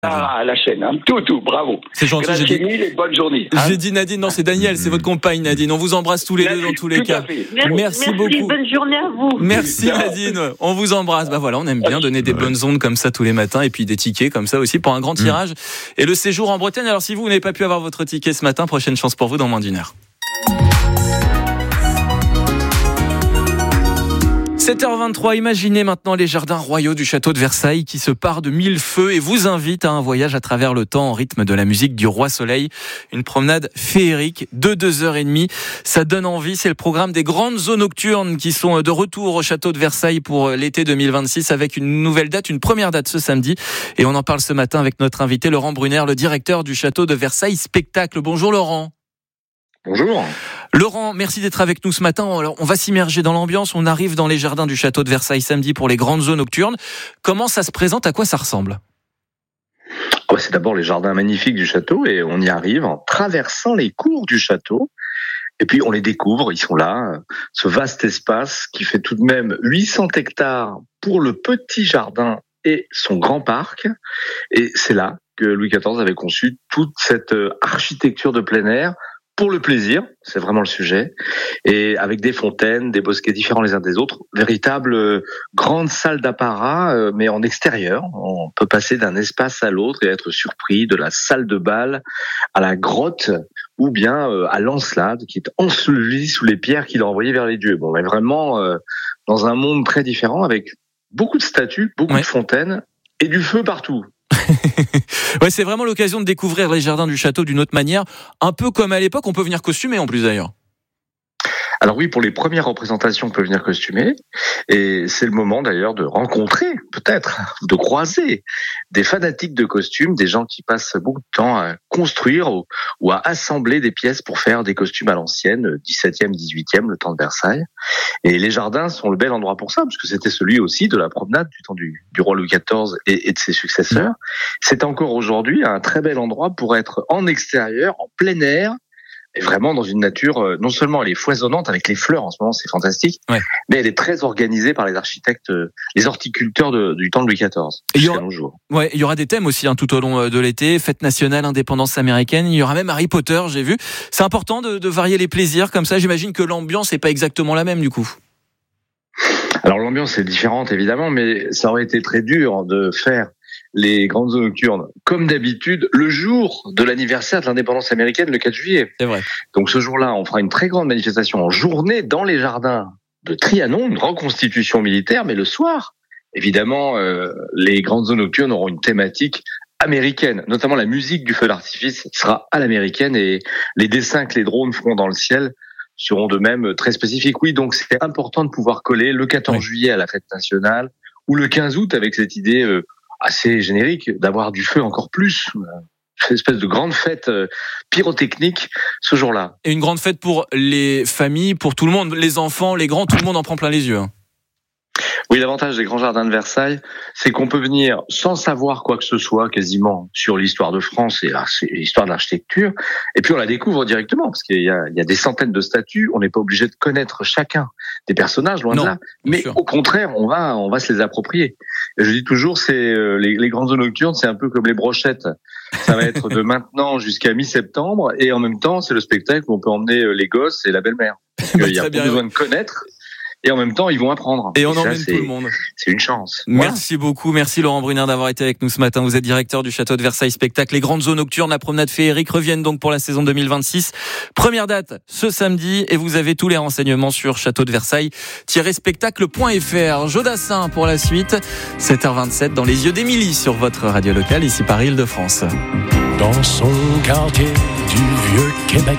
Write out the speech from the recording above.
à la chaîne, hein. Tout, bravo. C'est gentil. Grazie mille et bonne journée. Hein. J'ai dit Nadine, non, c'est Daniel, c'est votre compagne Nadine. On vous embrasse tous les deux dans tous les cas. Merci beaucoup. Bonne journée à vous. Merci Nadine, on vous embrasse. Bah voilà, on aime bien donner des bonnes ondes comme ça tous les matins et puis des tickets comme ça aussi pour un grand tirage. Et le séjour en Bretagne. Alors si vous n'avez pas pu avoir votre ticket ce matin, prochaine chance pour vous dans moins d'une heure. 7h23, imaginez maintenant les jardins royaux du château de Versailles qui se parent de 1000 feux et vous invite à un voyage à travers le temps en rythme de la musique du Roi Soleil. Une promenade féerique de 2h30. Ça donne envie, c'est le programme des grandes eaux nocturnes qui sont de retour au château de Versailles pour l'été 2026 avec une nouvelle date, une première date ce samedi. Et on en parle ce matin avec notre invité Laurent Brunner, le directeur du château de Versailles Spectacle. Bonjour Laurent. Bonjour. Laurent, merci d'être avec nous ce matin. Alors, on va s'immerger dans l'ambiance. On arrive dans les jardins du château de Versailles samedi pour les grandes eaux nocturnes. Comment ça se présente? À quoi ça ressemble? C'est d'abord les jardins magnifiques du château et on y arrive en traversant les cours du château. Et puis on les découvre, ils sont là, ce vaste espace qui fait tout de même 800 hectares pour le petit jardin et son grand parc. Et c'est là que Louis XIV avait conçu toute cette architecture de plein air pour le plaisir, c'est vraiment le sujet, et avec des fontaines, des bosquets différents les uns des autres, véritable grande salle d'apparat, mais en extérieur. On peut passer d'un espace à l'autre et être surpris de la salle de bal à la grotte ou bien à l'Encelade qui est ensevelie sous les pierres qu'il a envoyées vers les dieux. Bon, on est vraiment dans un monde très différent avec beaucoup de statues, beaucoup de fontaines et du feu partout. Ouais, c'est vraiment l'occasion de découvrir les jardins du château d'une autre manière, un peu comme à l'époque. On peut venir costumé en plus d'ailleurs. Alors oui, pour les premières représentations, on peut venir costumé, et c'est le moment d'ailleurs de rencontrer, peut-être, de croiser des fanatiques de costumes, des gens qui passent beaucoup de temps à construire ou à assembler des pièces pour faire des costumes à l'ancienne, 17e, 18e, le temps de Versailles. Et les jardins sont le bel endroit pour ça, parce que c'était celui aussi de la promenade du temps du roi Louis XIV et de ses successeurs. C'est encore aujourd'hui un très bel endroit pour être en extérieur, en plein air, et vraiment dans une nature, non seulement elle est foisonnante avec les fleurs en ce moment, c'est fantastique, mais elle est très organisée par les architectes, les horticulteurs du temps de Louis XIV. Il y aura des thèmes aussi tout au long de l'été, fête nationale, indépendance américaine, il y aura même Harry Potter, j'ai vu. C'est important de varier les plaisirs comme ça, j'imagine que l'ambiance n'est pas exactement la même du coup. Alors l'ambiance est différente évidemment, mais ça aurait été très dur de faire les grandes eaux nocturnes, comme d'habitude, le jour de l'anniversaire de l'indépendance américaine, le 4 juillet. C'est vrai. Donc ce jour-là, on fera une très grande manifestation en journée dans les jardins de Trianon, une reconstitution militaire, mais le soir, évidemment, les grandes eaux nocturnes auront une thématique américaine, notamment la musique du feu d'artifice sera à l'américaine et les dessins que les drones feront dans le ciel seront de même très spécifiques. Oui, donc c'est important de pouvoir coller le 14 juillet à la fête nationale ou le 15 août avec cette idée assez générique d'avoir du feu encore plus, une espèce de grande fête pyrotechnique ce jour-là. Et une grande fête pour les familles, pour tout le monde, les enfants, les grands, tout le monde en prend plein les yeux. Oui, l'avantage des grands jardins de Versailles, c'est qu'on peut venir sans savoir quoi que ce soit quasiment sur l'histoire de France et l'histoire de l'architecture, et puis on la découvre directement, parce qu'il y a des centaines de statues, on n'est pas obligé de connaître chacun des personnages, loin de là, mais au contraire, on va se les approprier. Et je dis toujours, c'est les grandes eaux nocturnes, c'est un peu comme les brochettes. Ça va être de maintenant jusqu'à mi-septembre, et en même temps, c'est le spectacle où on peut emmener les gosses et la belle-mère. Il n'y a pas besoin de connaître. Et en même temps, ils vont apprendre. Et on emmène tout le monde. C'est une chance. Merci beaucoup. Merci Laurent Brunner d'avoir été avec nous ce matin. Vous êtes directeur du château de Versailles Spectacle. Les grandes eaux nocturnes, la promenade féerique reviennent donc pour la saison 2026. Première date ce samedi et vous avez tous les renseignements sur châteaudeversailles-spectacle.fr. Jodassin pour la suite. 7h27 dans les yeux d'Émilie sur votre radio locale, ici Paris Île-de-France. Dans son quartier du vieux Québec,